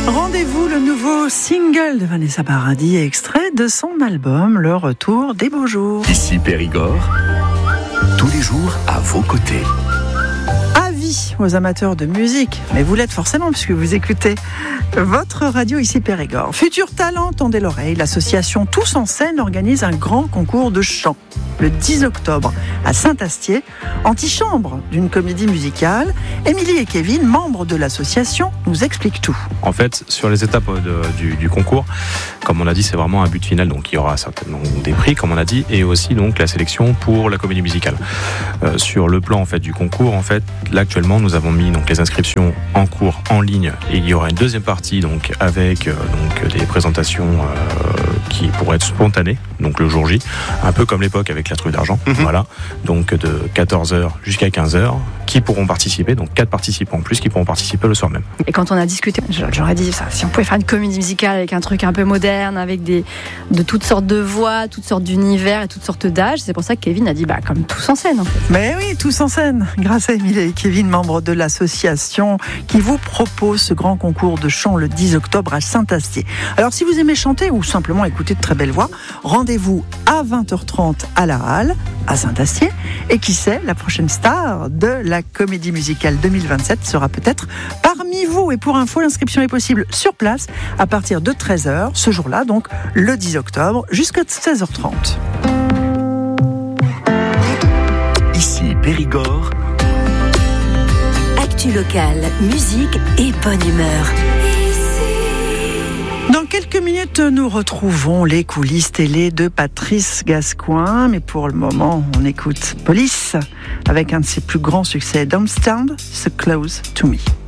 Rendez-vous, le nouveau single de Vanessa Paradis, extrait de son album Le Retour des Beaux Jours. Ici Périgord, tous les jours à vos côtés. Avis aux amateurs de musique, mais vous l'êtes forcément puisque vous écoutez votre radio ici Périgord. Futur Talent, tendez l'oreille, l'association Tous en Scène organise un grand concours de chant le 10 octobre à Saint-Astier, antichambre d'une comédie musicale. Émilie et Kevin, membres de l'association, nous expliquent tout. En fait, sur les étapes du concours, comme on a dit, c'est vraiment un but final, donc il y aura certainement des prix, comme on a dit, et aussi donc la sélection pour la comédie musicale. Sur le plan en fait du concours, en fait, là actuellement, nous avons mis donc les inscriptions en cours en ligne, et il y aura une deuxième partie donc avec donc des présentations qui pourraient être spontanées, donc le jour J, un peu comme l'époque avec la truffe d'argent, voilà, donc de 14h jusqu'à 15h, qui pourront participer, donc 4 participants en plus qui pourront participer le soir même. Et quand on a discuté, j'aurais dit ça, si on pouvait faire une comédie musicale avec un truc un peu moderne, avec de toutes sortes de voix, toutes sortes d'univers et toutes sortes d'âges, c'est pour ça que Kevin a dit comme Tous en Scène en fait. Mais oui, Tous en Scène, grâce à Émilie et Kevin, membres de l'association qui vous propose ce grand concours de chant le 10 octobre à Saint-Astier. Alors si vous aimez chanter ou simplement écouter de très belles voix, rendez-vous à 20h30 à la Halle, à Saint-Astier, et qui sait, la prochaine star de la comédie musicale 2027 sera peut-être parmi vous. Et pour info, l'inscription est possible sur place à partir de 13h, ce jour-là, donc le 10 octobre, jusqu'à 16h30. Ici Périgord. Actu locale, musique et bonne humeur. Dans quelques minutes, nous retrouvons les coulisses télé de Patrice Gascoigne. Mais pour le moment, on écoute Police avec un de ses plus grands succès, Don't Stand So Close to Me.